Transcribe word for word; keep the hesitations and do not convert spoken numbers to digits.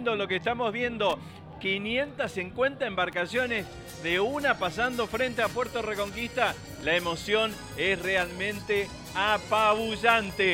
lindo lo que estamos viendo. quinientas cincuenta embarcaciones de una pasando frente a Puerto Reconquista. La emoción es realmente apabullante.